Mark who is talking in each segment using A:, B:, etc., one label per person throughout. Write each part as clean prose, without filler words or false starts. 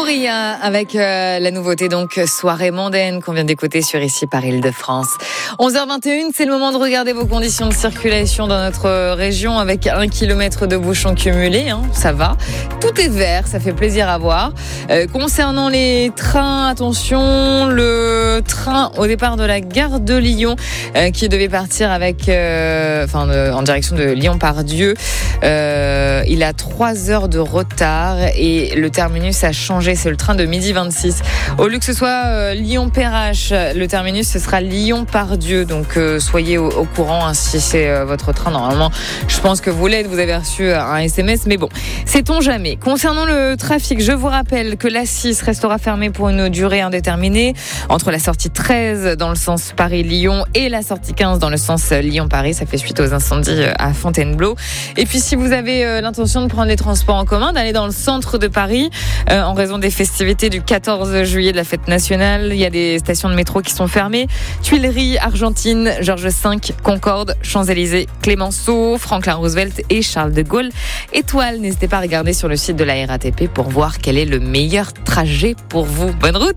A: Moria avec la nouveauté donc Soirée mondaine qu'on vient d'écouter sur ici par Île-de-France. 11h21, c'est le moment de regarder vos conditions de circulation dans notre région avec 1 kilomètre de bouchons cumulés, ça va. Tout est vert, ça fait plaisir à voir. Concernant les trains, attention, le train au départ de la gare de Lyon qui devait partir avec, en direction de Lyon-Part-Dieu, il a 3 heures de retard et le terminus a changé, c'est le train de 12h26. Au lieu que ce soit Lyon-Perrache, le terminus ce sera Lyon-Part-Dieu, donc soyez au courant si c'est votre train. Normalement, je pense que vous l'êtes, vous avez reçu un SMS, mais bon, sait-on jamais. Concernant le trafic, je vous rappelle que l'A6 restera fermée pour une durée indéterminée entre la sortie 13 dans le sens Paris-Lyon et la sortie 15 dans le sens Lyon-Paris. Ça fait suite aux incendies à Fontainebleau. Et puis si vous avez l'intention de prendre les transports en commun, d'aller dans le centre de Paris en raison des festivités du 14 juillet de la fête nationale, il y a des stations de métro qui sont fermées. Tuileries, Argentine, Georges V, Concorde, Champs-Élysées, Clémenceau, Franklin Roosevelt et Charles de Gaulle. Étoile, n'hésitez pas à regarder sur le site de la RATP pour voir quel est le meilleur trajet pour vous. Bonne route!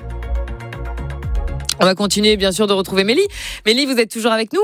A: On va continuer bien sûr de retrouver Mélie. Mélie, vous êtes toujours avec nous?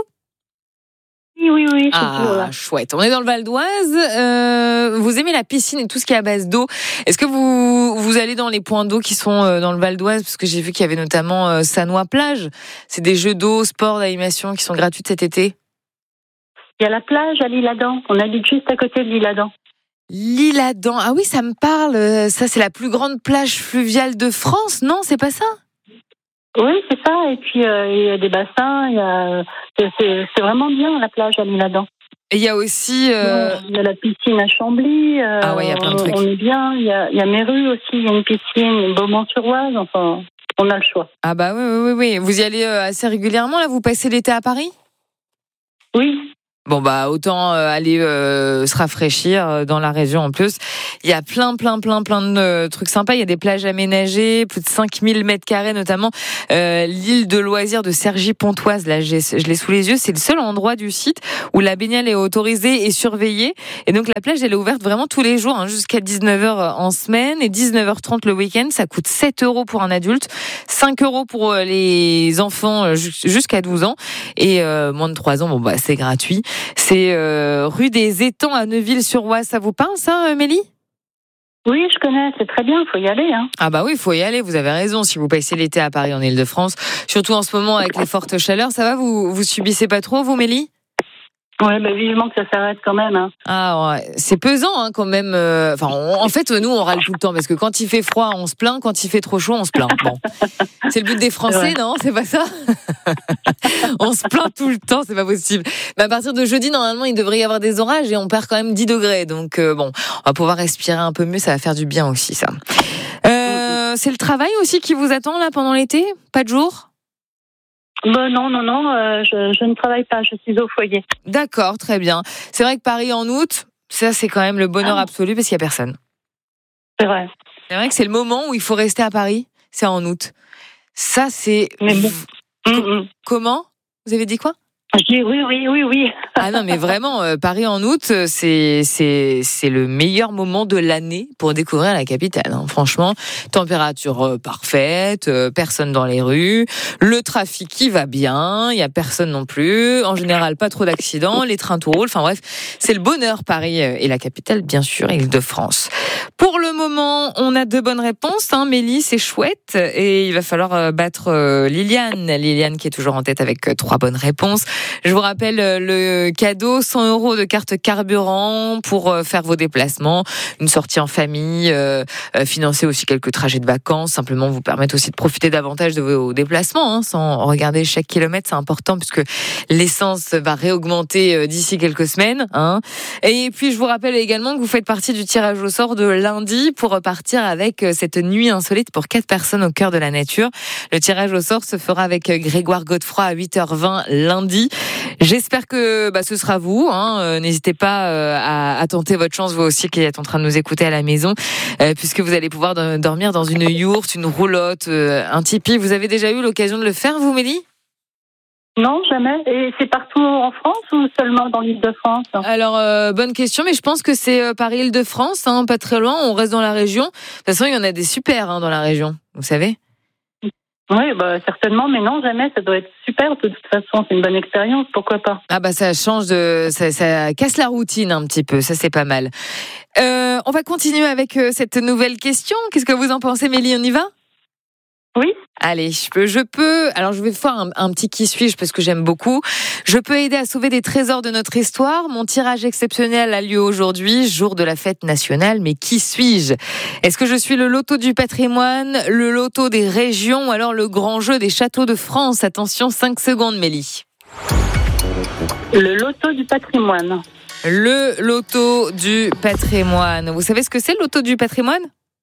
B: Oui.
A: Ah, chouette. On est dans le Val d'Oise. Vous aimez la piscine et tout ce qui est à base d'eau. Est-ce que vous allez dans les points d'eau qui sont dans le Val d'Oise? Parce que j'ai vu qu'il y avait notamment Sanois Plage. C'est des jeux d'eau, sport, d'animation qui sont gratuits cet été.
B: Il y a la plage à l'Isle-Adam. On habite juste à côté de l'Isle-Adam.
A: L'Isle-Adam. Ah oui, ça me parle. Ça, c'est la plus grande plage fluviale de France, non? C'est pas ça?
B: Oui, c'est ça. Et puis, il y a des bassins. C'est vraiment bien, la plage à l'Isle-Adam.
A: Et il y a aussi...
B: Il y a la piscine à Chambly.
A: Ah ouais, il y a plein de trucs.
B: On est bien. Il y a Méru aussi. Il y a une piscine, Beaumont-sur-Oise. Enfin, on a le choix.
A: Ah bah oui. Vous y allez assez régulièrement, là? Vous passez l'été à Paris?
B: Oui.
A: Bon bah autant aller se rafraîchir dans la région en plus. Il y a plein de trucs sympas. Il y a des plages aménagées, plus de 5000 mètres carrés notamment. L'île de loisirs de Cergy-Pontoise, là je l'ai sous les yeux. C'est le seul endroit du site où la baignade est autorisée et surveillée. Et donc la plage elle est ouverte vraiment tous les jours, jusqu'à 19h en semaine et 19h30 le week-end. Ça coûte 7 € pour un adulte, 5 € pour les enfants jusqu'à 12 ans et moins de 3 ans. Bon bah c'est gratuit. C'est rue des Étangs à Neuville-sur-Oise. Ça vous parle, ça, Mélie?
B: Oui, je connais. C'est très bien. Il faut y aller.
A: Ah bah oui, il faut y aller. Vous avez raison. Si vous passez l'été à Paris, en Île-de-France, surtout en ce moment avec les fortes chaleurs, ça va? Vous subissez pas trop, vous, Mélie?
B: Ouais, vivement que ça s'arrête quand même.
A: Ah ouais, c'est pesant quand même. En fait, nous on râle tout le temps parce que quand il fait froid, on se plaint. Quand il fait trop chaud, on se plaint. Bon, c'est le but des Français, non? C'est pas ça? On se plaint tout le temps, c'est pas possible. Mais à partir de jeudi, normalement, il devrait y avoir des orages et on perd quand même 10 degrés. Donc on va pouvoir respirer un peu mieux. Ça va faire du bien aussi, ça. C'est le travail aussi qui vous attend là pendant l'été? Pas de jour?
B: Non, je ne travaille pas, je suis au foyer.
A: D'accord, très bien. C'est vrai que Paris en août, ça c'est quand même le bonheur absolu parce qu'il n'y a personne.
B: C'est vrai.
A: C'est vrai que c'est le moment où il faut rester à Paris, c'est en août. Ça c'est...
B: Mais bon.
A: Comment? Vous avez dit quoi?
B: Oui.
A: Ah non, mais vraiment, Paris en août, c'est le meilleur moment de l'année pour découvrir la capitale. Franchement, température parfaite, personne dans les rues, le trafic qui va bien, il y a personne non plus. En général, pas trop d'accidents, les trains tout roulent. Enfin bref, c'est le bonheur, Paris et la capitale, bien sûr, Île-de-France. Pour le moment, on a 2 bonnes réponses. Mélie, c'est chouette, et il va falloir battre Liliane qui est toujours en tête avec 3 bonnes réponses. Je vous rappelle le cadeau, 100 € de carte carburant pour faire vos déplacements, une sortie en famille, financer aussi quelques trajets de vacances, simplement vous permettre aussi de profiter davantage de vos déplacements, sans regarder chaque kilomètre, c'est important puisque l'essence va réaugmenter d'ici quelques semaines. Et puis je vous rappelle également que vous faites partie du tirage au sort de lundi pour repartir avec cette nuit insolite pour 4 personnes au cœur de la nature. Le tirage au sort se fera avec Grégoire Godefroy à 8h20 lundi. J'espère que ce sera vous. N'hésitez pas à tenter votre chance, vous aussi qui êtes en train de nous écouter à la maison, puisque vous allez pouvoir dormir dans une yourte, une roulotte, un tipi. Vous avez déjà eu l'occasion de le faire, vous, Mélie?
B: Non, jamais. Et c'est partout en France ou seulement dans l'Île-de-France?
A: Alors, bonne question, mais je pense que c'est par Île-de-France, pas très loin, on reste dans la région. De toute façon, il y en a des super dans la région, vous savez.
B: Oui, certainement, mais non, jamais. Ça doit être super. De toute façon, c'est une bonne expérience. Pourquoi pas?
A: Ça change ça casse la routine un petit peu. Ça, c'est pas mal. On va continuer avec cette nouvelle question. Qu'est-ce que vous en pensez, Mélie? On y va?
B: Oui.
A: Allez, je peux. Alors, je vais faire un petit qui suis-je parce que j'aime beaucoup. Je peux aider à sauver des trésors de notre histoire. Mon tirage exceptionnel a lieu aujourd'hui, jour de la fête nationale. Mais qui suis-je? Est-ce que je suis le loto du patrimoine, le loto des régions ou alors le grand jeu des châteaux de France? Attention, 5 secondes, Mélie.
B: Le loto du patrimoine.
A: Le loto du patrimoine. Vous savez ce que c'est, le loto du patrimoine?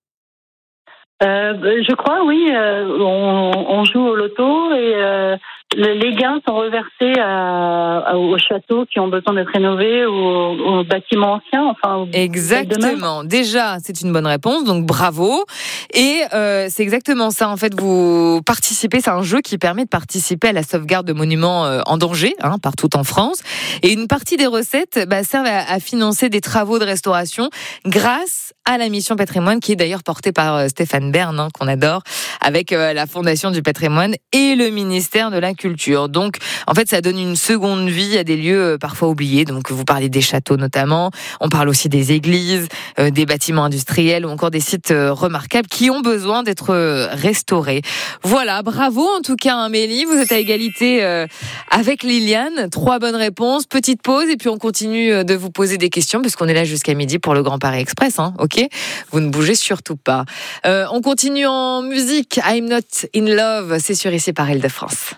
B: Je crois, oui. On joue au loto et les gains sont reversés aux châteaux qui ont besoin d'être rénovés ou aux bâtiments anciens.
A: Exactement. Déjà, c'est une bonne réponse, donc bravo. Et c'est exactement ça. En fait, vous participez. C'est un jeu qui permet de participer à la sauvegarde de monuments en danger, partout en France. Et une partie des recettes servent à financer des travaux de restauration grâce à la mission patrimoine, qui est d'ailleurs portée par Stéphane Bern, qu'on adore, avec la Fondation du patrimoine et le ministère de la Culture. Donc, en fait, ça donne une seconde vie à des lieux parfois oubliés. Donc, vous parlez des châteaux notamment. On parle aussi des églises, des bâtiments industriels ou encore des sites remarquables qui ont besoin d'être restaurés. Voilà, bravo en tout cas, Mélie. Vous êtes à égalité avec Liliane. 3 bonnes réponses. Petite pause et puis on continue de vous poser des questions puisqu'on est là jusqu'à midi pour le Grand Paris Express. Ok, vous ne bougez surtout pas. On continue en musique. I'm Not In Love, c'est sur Ici par Île-de-France.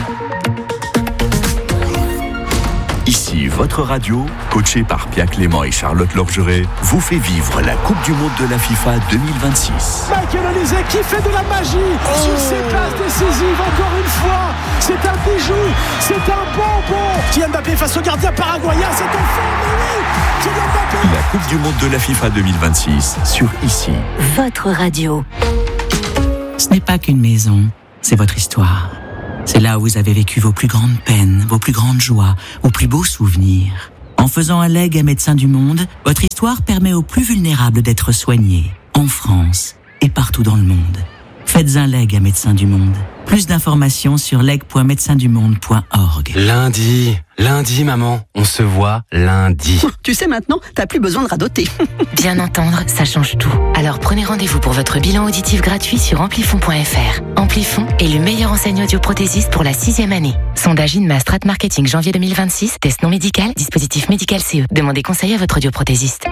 C: Ici, votre radio, coachée par Pia Clément et Charlotte Lorgeret, vous fait vivre la Coupe du Monde de la FIFA 2026.
D: Michael Olise qui fait de la magie sur ses passes décisives, encore une fois. C'est un bijou, c'est un bonbon. Kylian Mbappé face au gardien paraguayen, c'est un fait, mais oui, Kylian Mbappé.
C: La Coupe du Monde de la FIFA 2026 sur Ici.
E: Votre radio. Ce n'est pas qu'une maison, c'est votre histoire. C'est là où vous avez vécu vos plus grandes peines, vos plus grandes joies, vos plus beaux souvenirs. En faisant un legs à Médecins du Monde, votre histoire permet aux plus vulnérables d'être soignés, en France et partout dans le monde. Faites un leg à Médecins du Monde. Plus d'informations sur leg.médecindumonde.org.
F: Lundi, maman, on se voit lundi.
G: Tu sais maintenant, t'as plus besoin de radoter.
H: Bien entendre, ça change tout. Alors prenez rendez-vous pour votre bilan auditif gratuit sur amplifon.fr. Amplifon est le meilleur enseignant audioprothésiste pour la 6e année. Sondage INMA Strat Marketing janvier 2026. Test non médical, dispositif médical CE. Demandez conseil à votre audioprothésiste.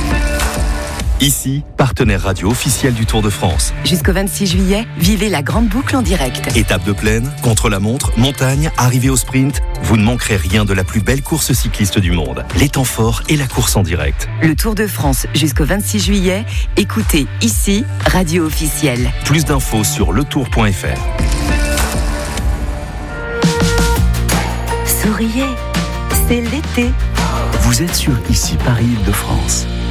C: Ici, partenaire radio officiel du Tour de France.
G: Jusqu'au 26 juillet, vivez la grande boucle en direct.
C: Étape de plaine, contre-la-montre, montagne, arrivée au sprint, vous ne manquerez rien de la plus belle course cycliste du monde. Les temps forts et la course en direct.
G: Le Tour de France jusqu'au 26 juillet, écoutez Ici, radio officielle.
C: Plus d'infos sur letour.fr.
G: Souriez, c'est l'été.
C: Vous êtes sur Ici Paris Île-de-France.